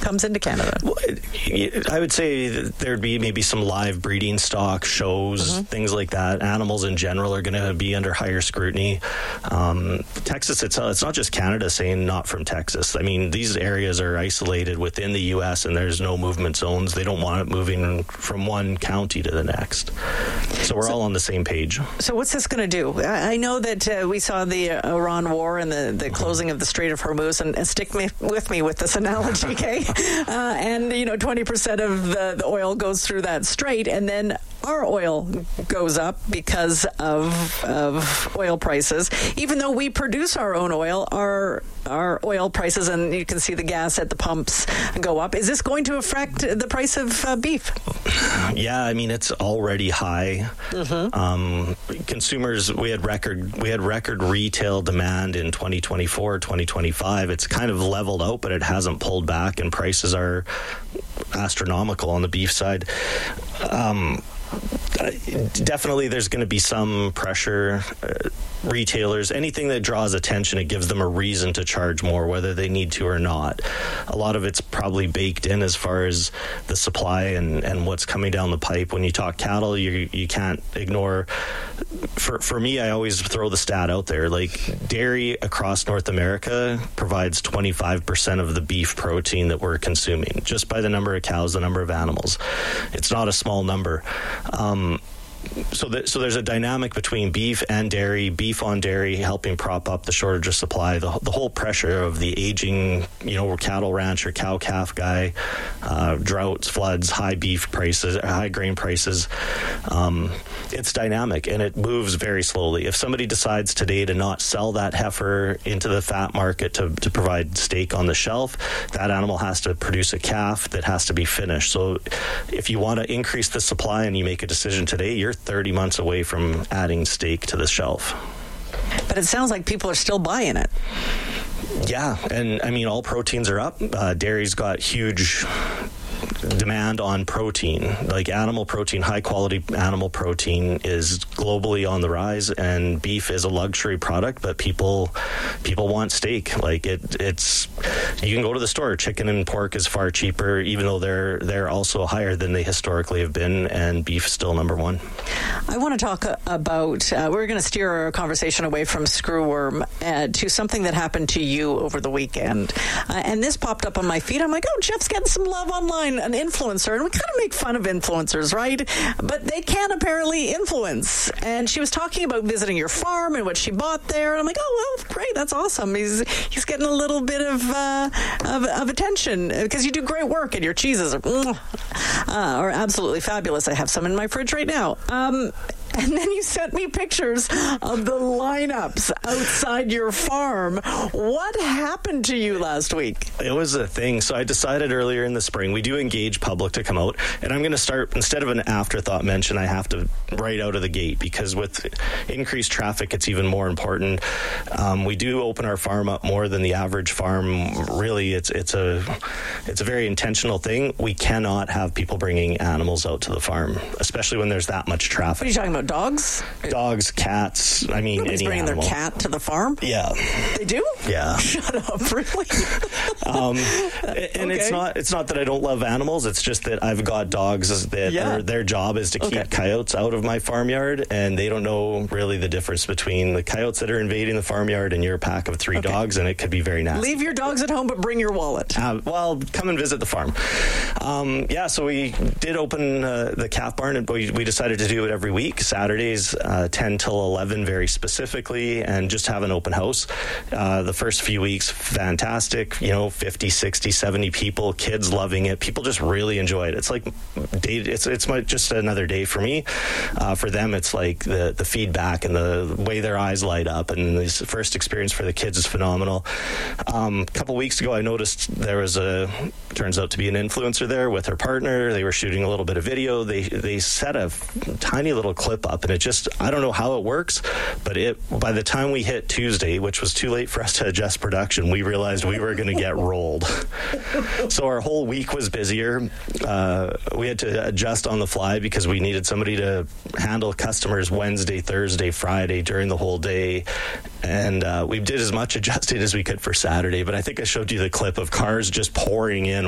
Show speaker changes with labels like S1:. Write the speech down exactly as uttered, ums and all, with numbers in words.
S1: comes into Canada?
S2: Well, I would say that there'd be maybe some live breeding stock shows, mm-hmm. things like that. Animals in general are going to be under higher scrutiny. Um, Texas itself, it's not just Canada saying not from Texas. I mean, these areas are isolated within the U S and there's no movement zones. They don't want it moving from one county to the next. So we're so, all on the same page.
S1: So what's this going to do? I, I know that uh, we saw the uh, Iran war and the, the closing of the Strait of Hormuz, and, and stick me, with me with this analogy, okay? uh, and, you know, twenty percent of the, the oil goes through that strait, and then our oil goes up because of, of oil prices. Even though we produce our own oil, our our oil prices, and you can see the gas at the pumps go up. Is this going to affect the price of uh, beef?
S2: Yeah, I mean, it's already high. Mm-hmm. Um, consumers, we had record we had record retail demand in twenty twenty-four, twenty twenty-five. It's kind of leveled out, but it hasn't pulled back, and prices are astronomical on the beef side. Um, definitely there's going to be some pressure. Uh, retailers, anything that draws attention, it gives them a reason to charge more, whether they need to or not. A lot of it's probably baked in as far as the supply and, and what's coming down the pipe. When you talk cattle, you you can't ignore. For, for me, I always throw the stat out there. Like, dairy across North America provides twenty-five percent of the beef protein that we're consuming, just by the number of cows, the number of animals. It's not a small number. Um, So, that, so there's a dynamic between beef and dairy, beef on dairy helping prop up the shortage of supply, the, the whole pressure of the aging, you know, cattle rancher, cow-calf guy, uh, droughts, floods, high beef prices, high grain prices. Um, it's dynamic, and it moves very slowly. If somebody decides today to not sell that heifer into the fat market to, to provide steak on the shelf, that animal has to produce a calf that has to be finished. So if you want to increase the supply and you make a decision today, you're thirty months away from adding steak to the shelf.
S1: But it sounds like people are still buying it.
S2: Yeah, and I mean, all proteins are up. Uh, dairy's got huge demand on protein. Like, animal protein, high quality animal protein is globally on the rise, and beef is a luxury product, but people people want steak. Like, it it's you can go to the store, chicken and pork is far cheaper, even though they're they're also higher than they historically have been, and beef's still number one.
S1: I want to talk about uh, we're going to steer our conversation away from screwworm uh, to something that happened to you over the weekend, uh, and this popped up on my feed. I'm like, oh, Jeff's getting some love online, an influencer, and we kind of make fun of influencers, right? But they can apparently influence. And she was talking about visiting your farm and what she bought there, and I'm like, oh, well, great, that's awesome. He's he's getting a little bit of uh, of, of attention, because you do great work, and your cheeses are, uh, are absolutely fabulous. I have some in my fridge right now. Um, And then you sent me pictures of the lineups outside your farm. What happened to you last week?
S2: It was a thing. So I decided earlier in the spring, we do engage public to come out. And I'm going to start, instead of an afterthought mention, I have to right out of the gate, because with increased traffic, it's even more important. Um, we do open our farm up more than the average farm. Really, it's it's a it's a very intentional thing. We cannot have people bringing animals out to the farm, especially when there's that much traffic.
S1: What are you talking about? Dogs?
S2: Dogs, cats. I mean,
S1: Nobody's
S2: any
S1: bringing
S2: animal.
S1: their cat to the farm?
S2: Yeah.
S1: They do?
S2: Yeah.
S1: Shut up, really?
S2: um, and
S1: okay.
S2: it's not it's not that I don't love animals. It's just that I've got dogs that
S1: yeah.
S2: are, their job is to
S1: okay.
S2: keep coyotes out of my farmyard, and they don't know really the difference between the coyotes that are invading the farmyard and your pack of three okay. dogs, and it could be very nasty.
S1: Leave your dogs at home, but bring your wallet.
S2: Uh, well, come and visit the farm. Um, yeah, so we did open uh, the calf barn, and we, we decided to do it every week, Saturdays, uh, ten till eleven very specifically, and just have an open house. Uh, the first few weeks, fantastic, you know, fifty, sixty, seventy people, kids loving it. People just really enjoy it. It's like, day, it's it's my, just another day for me. Uh, for them, it's like the, the feedback and the way their eyes light up, and this first experience for the kids is phenomenal. Um, a couple weeks ago, I noticed there was a, turns out to be an influencer there with her partner. They were shooting a little bit of video. They, they set a tiny little clip up, and it just, I don't know how it works, but it, by the time we hit Tuesday, which was too late for us to adjust production, we realized we were going to get rolled. So our whole week was busier. Uh, we had to adjust on the fly because we needed somebody to handle customers Wednesday, Thursday, Friday during the whole day. And uh, we did as much adjusting as we could for Saturday, but I think I showed you the clip of cars just pouring in